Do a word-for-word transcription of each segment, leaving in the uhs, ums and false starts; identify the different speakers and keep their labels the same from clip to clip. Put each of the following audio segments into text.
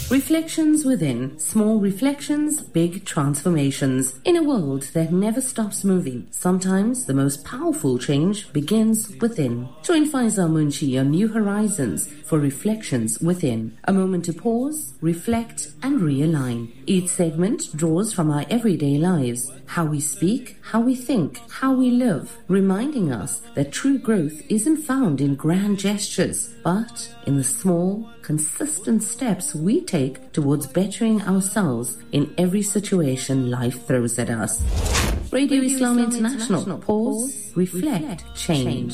Speaker 1: Reflections within. Small reflections, big transformations. In a world that never stops moving, sometimes the most powerful change begins within. Join Faiza Munshi on New Horizons for Reflections Within. A moment to pause, reflect and realign. Each segment draws from our everyday lives, how we speak, how we think, how we live, reminding us that true growth isn't found in grand gestures, but in the small, consistent steps we take towards bettering ourselves in every situation life throws at us. Radio, Radio Islam, Islam International. International. Pause, reflect, reflect change.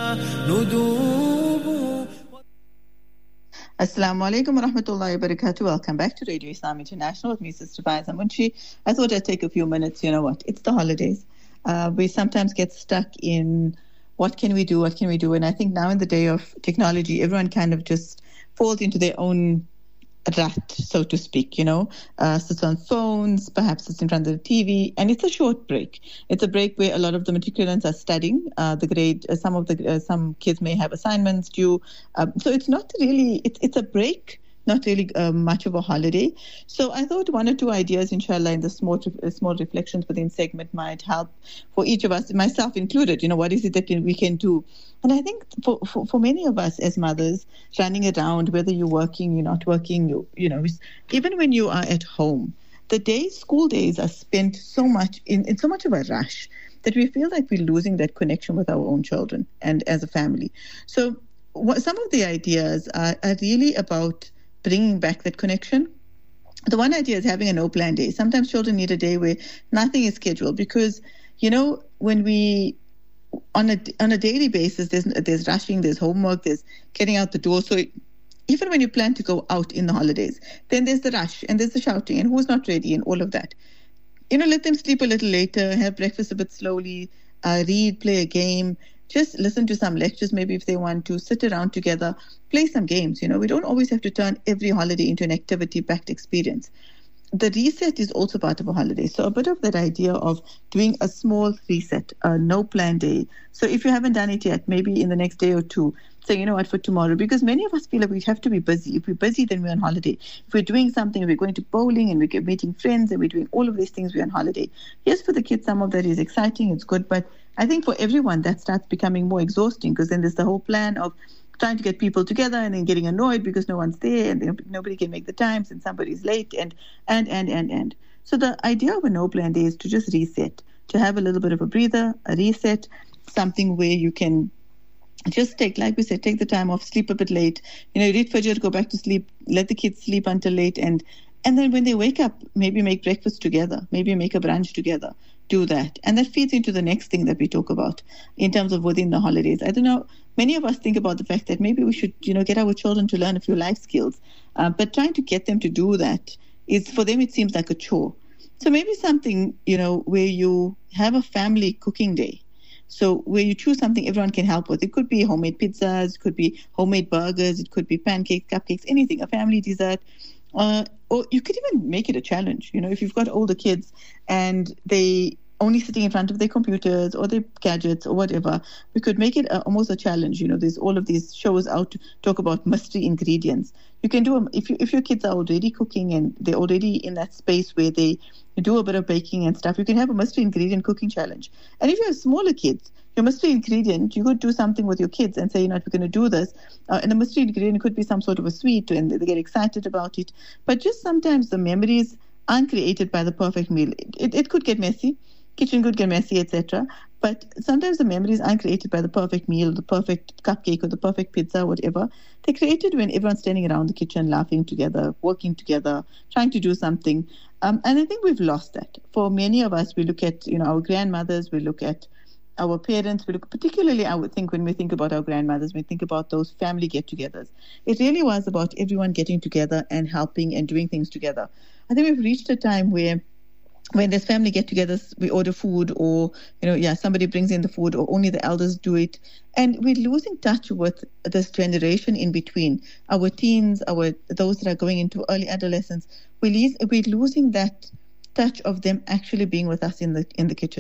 Speaker 2: Assalamu alaikum wa rahmatullahi wa barakatuh. Welcome back to Radio Islam International with me, Sister Faiza Munshi. I thought I'd take a few minutes. You know what? It's the holidays. Uh, we sometimes get stuck in what can we do, what can we do? And I think now in the day of technology, everyone kind of just falls into their own rut, so to speak, you know, uh, sits on phones, perhaps sits in front of the T V, and it's a short break. It's a break where a lot of the matriculants are studying. Uh, the grade, uh, some of the uh, some kids may have assignments due, um, so it's not really. It's it's a break, not really uh, much of a holiday. So I thought one or two ideas, inshallah, in the small uh, small reflections within segment might help for each of us, myself included. You know, what is it that we can do? And I think for, for, for many of us as mothers, running around, whether you're working, you're not working, you, you know, even when you are at home, the days, school days are spent so much in, in so much of a rush that we feel like we're losing that connection with our own children and as a family. So what, some of the ideas are, are really about bringing back that connection. The one idea is having a no plan day. Sometimes children need a day where nothing is scheduled because, you know, when we on a on a daily basis, there's there's rushing, there's homework, there's getting out the door. So even when you plan to go out in the holidays, then there's the rush and there's the shouting and who's not ready and all of that. You know, let them sleep a little later, have breakfast a bit slowly, uh, read, play a game, just listen to some lectures maybe if they want to, sit around together, play some games. You know, we don't always have to turn every holiday into an activity-packed experience. The reset is also part of a holiday. So a bit of that idea of doing a small reset, a no plan day. So if you haven't done it yet, maybe in the next day or two, say, you know what, for tomorrow, because many of us feel like we have to be busy. If we're busy, then we're on holiday. If we're doing something, we're going to bowling and we're meeting friends and we're doing all of these things, we're on holiday. Yes, for the kids, some of that is exciting, it's good, but I think for everyone that starts becoming more exhausting because then there's the whole plan of trying to get people together and then getting annoyed because no one's there and nobody can make the times and somebody's late and, and, and, and, and. So the idea of a no plan day is to just reset, to have a little bit of a breather, a reset, something where you can just take, like we said, take the time off, sleep a bit late, you know, read Fajr, go back to sleep, let the kids sleep until late and and then when they wake up, maybe make breakfast together, maybe make a brunch together, do that. And that feeds into the next thing that we talk about in terms of within the holidays. I don't know, many of us think about the fact that maybe we should, you know, get our children to learn a few life skills, uh, but trying to get them to do that is, for them, it seems like a chore. So maybe something, you know, where you have a family cooking day. So where you choose something everyone can help with. It could be homemade pizzas, it could be homemade burgers, it could be pancakes, cupcakes, anything, a family dessert. Uh, or you could even make it a challenge. You know, if you've got older kids and they only sitting in front of their computers or their gadgets or whatever, we could make it a, almost a challenge. You know, there's all of these shows out to talk about mystery ingredients. You can do them if you if your kids are already cooking and they're already in that space where they do a bit of baking and stuff. You can have a mystery ingredient cooking challenge. And if you have smaller kids, your mystery ingredient, you could do something with your kids and say, you know, we're going to do this. Uh, and the mystery ingredient could be some sort of a sweet and they get excited about it. But just sometimes the memories aren't created by the perfect meal. It, it could get messy. Kitchen could get messy, et cetera. But sometimes the memories aren't created by the perfect meal, the perfect cupcake or the perfect pizza, whatever. They're created when everyone's standing around the kitchen, laughing together, working together, trying to do something. Um, and I think we've lost that. For many of us, we look at, you know, our grandmothers, we look at our parents, we look, particularly I would think when we think about our grandmothers, we think about those family get-togethers. It really was about everyone getting together and helping and doing things together. I think we've reached a time where when there's family get-togethers, we order food or, you know, yeah, somebody brings in the food or only the elders do it. And we're losing touch with this generation in between. Our teens, our those that are going into early adolescence, we we're losing that touch of them actually being with us in the in the kitchen,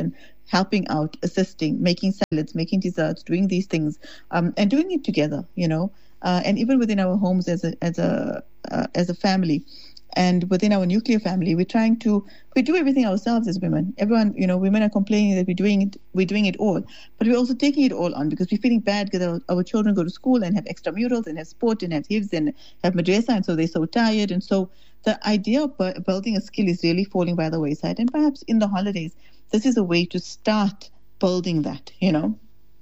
Speaker 2: helping out, assisting, making salads, making desserts, doing these things, um, and doing it together, you know, uh, and even within our homes as a as a uh, as a family. And within our nuclear family, we're trying to, we do everything ourselves as women. Everyone, you know, women are complaining that we're doing it, we're doing it all. But we're also taking it all on because we're feeling bad because our, our children go to school and have extramurals and have sport and have hifz and have madrasa, and so they're so tired. And so the idea of bu- building a skill is really falling by the wayside. And perhaps in the holidays, this is a way to start building that, you know,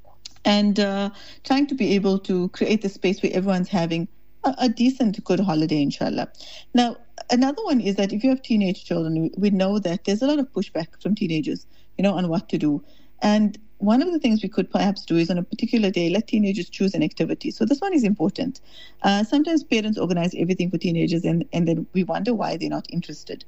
Speaker 2: and uh, trying to be able to create a space where everyone's having a, a decent, good holiday, inshallah. Now, another one is that if you have teenage children, we know that there's a lot of pushback from teenagers, you know, on what to do. And one of the things we could perhaps do is on a particular day, let teenagers choose an activity. So this one is important. Uh, sometimes parents organize everything for teenagers and, and then we wonder why they're not interested.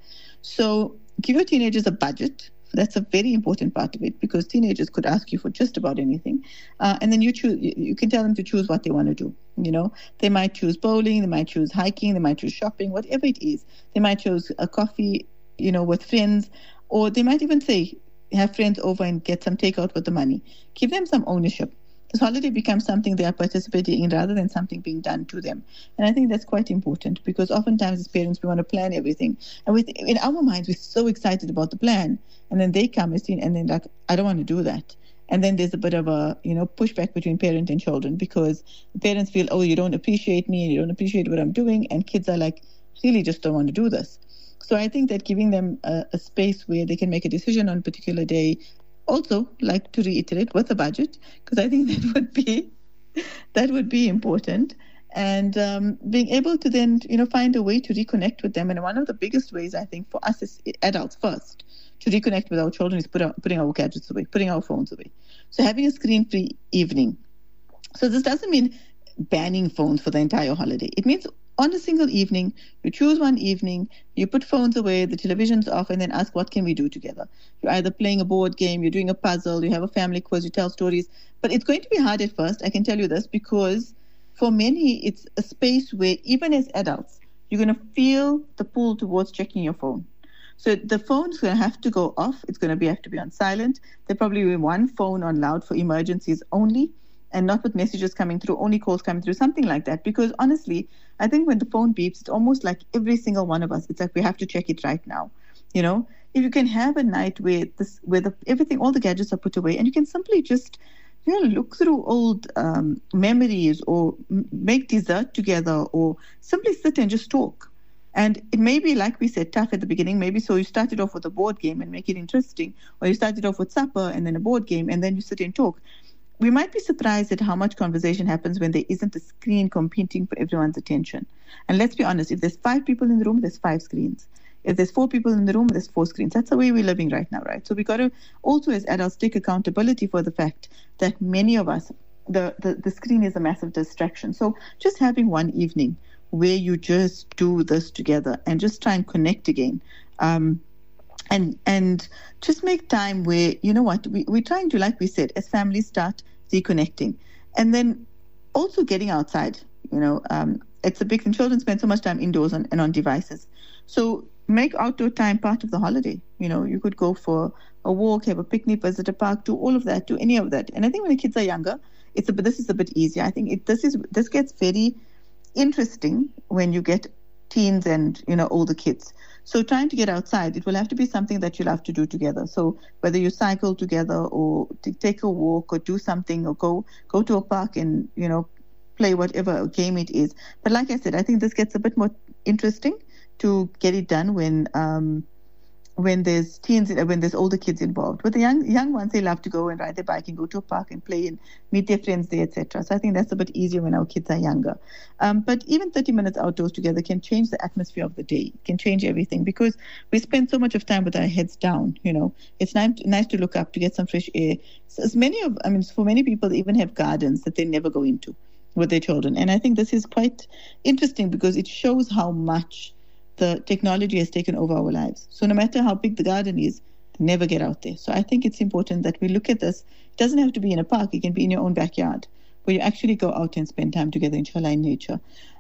Speaker 2: So give your teenagers a budget. That's a very important part of it because teenagers could ask you for just about anything. Uh, and then you choose, you can tell them to choose what they want to do. You know, they might choose bowling, they might choose hiking, they might choose shopping, whatever it is. They might choose a coffee, you know, with friends, or they might even say, have friends over and get some takeout with the money. Give them some ownership. This holiday becomes something they are participating in rather than something being done to them. And I think that's quite important because oftentimes as parents, we want to plan everything. And with, in our minds, we're so excited about the plan. And then they come and then like, I don't want to do that. And then there's a bit of a, you know, pushback between parent and children because parents feel, oh, you don't appreciate me and you don't appreciate what I'm doing. And kids are like, really just don't want to do this. So I think that giving them a, a space where they can make a decision on a particular day, also like to reiterate with a budget, because I think that would be, that would be important. And um, being able to then, you know, find a way to reconnect with them. And one of the biggest ways, I think, for us as adults first, to reconnect with our children is put our, putting our gadgets away, putting our phones away. So having a screen-free evening. So this doesn't mean banning phones for the entire holiday. It means on a single evening, you choose one evening, you put phones away, the television's off, and then ask, what can we do together? You're either playing a board game, you're doing a puzzle, you have a family quiz, you tell stories. But it's going to be hard at first, I can tell you this, because for many, it's a space where even as adults, you're going to feel the pull towards checking your phone. So the phone's going to have to go off. It's going to be have to be on silent. There probably be one phone on loud for emergencies only, and not with messages coming through, only calls coming through, something like that. Because honestly, I think when the phone beeps, it's almost like every single one of us, it's like we have to check it right now. You know, if you can have a night where this, where the, everything, all the gadgets are put away, and you can simply just, you know, look through old um, memories or m- make dessert together or simply sit and just talk. And it may be, like we said, tough at the beginning. Maybe so you started off with a board game and make it interesting, or you started off with supper and then a board game and then you sit and talk. We might be surprised at how much conversation happens when there isn't a screen competing for everyone's attention. And let's be honest, if there's five people in the room, there's five screens. If there's four people in the room, there's four screens. That's the way we're living right now, right? So we got to also, as adults, take accountability for the fact that many of us, the, the, the screen is a massive distraction. So just having one evening where you just do this together and just try and connect again. Um, and and just make time where, you know what, we, we're trying to, like we said, as families start reconnecting. And then also getting outside, you know, um, it's a big thing. Children spend so much time indoors and, and on devices. So make outdoor time part of the holiday. You know, you could go for a walk, have a picnic, visit a park, do all of that, do any of that. And I think when the kids are younger, it's a bit, this is a bit easier. I think it, this is this gets very interesting when you get teens and, you know, older kids. So trying to get outside, it will have to be something that you'll have to do together. So whether you cycle together or to take a walk or do something or go go to a park and, you know, play whatever game it is. But like I said, I think this gets a bit more interesting to get it done when um, when there's teens, when there's older kids involved. With the young young ones, they love to go and ride their bike and go to a park and play and meet their friends there, et cetera. So I think that's a bit easier when our kids are younger. Um, but even thirty minutes outdoors together can change the atmosphere of the day, can change everything, because we spend so much of time with our heads down. You know, it's nice nice to look up to get some fresh air. So as many of, I mean, for many people, they even have gardens that they never go into with their children. And I think this is quite interesting because it shows how much the technology has taken over our lives. So no matter how big the garden is, they never get out there. So I think it's important that we look at this. It doesn't have to be in a park. It can be in your own backyard where you actually go out and spend time together, inshallah, in nature.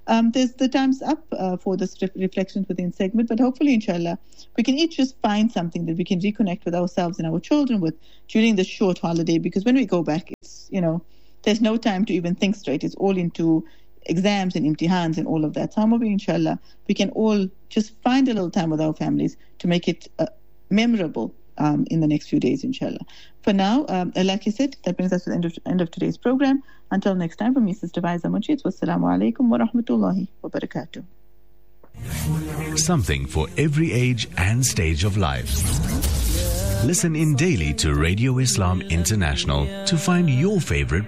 Speaker 2: um, there's the time's up uh, for this re- reflections within segment, but hopefully, inshallah, we can each just find something that we can reconnect with ourselves and our children with during this short holiday, because when we go back, it's, you know, there's no time to even think straight. It's all into exams and imtihans and all of that. So maybe, inshallah, we can all just find a little time with our families to make it uh, memorable um, in the next few days, inshallah. For now, um, like I said, that brings us to the end of, end of today's program. Until next time, from me, Sister Faiza Munshi, wassalamu alaikum wa rahmatullahi wa barakatuh.
Speaker 3: Something for every age and stage of life. Listen in daily to Radio Islam International to find your favorite